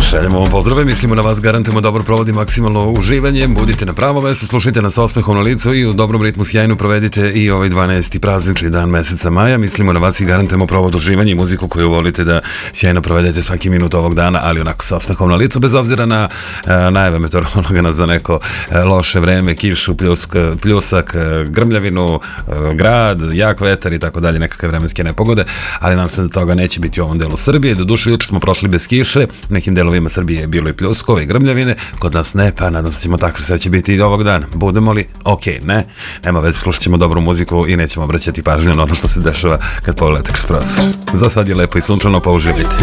Šaljemo vam pozdrave, mislimo na vas, garantujemo dobro provodi maksimalno uživanje, budite na pravo mesto, slušajte nas sa osmehom na licu i u dobrom ritmu sjajno provedite i ovaj 12. praznični dan meseca maja. Mislimo na vas i garantujemo provod uživanje i muziku koju volite da sjajno provedete svaki minut ovog dana, ali onako sa osmehom na licu, bez obzira na najave meteorologa za neko loše vreme, kišu, pljusak, grmljavinu, grad, jak vetar i tako dalje, nekakve vremenske nepogode, ali nam se toga neće biti u ovom delu Srbije. Doduše, juče smo prošli bez kiše, u nekim delovima Srbije je bilo i pljuskove i grmljavine, kod nas ne, pa nadam se da ćemo takve sreće biti i ovog dana. Budemo li? Ok, ne, nema veze, slušat ćemo dobru muziku i nećemo obraćati pažnju na ono što se dešava kad pogledate kroz prozor. Za sad je lepo i sunčano, pa uživajte.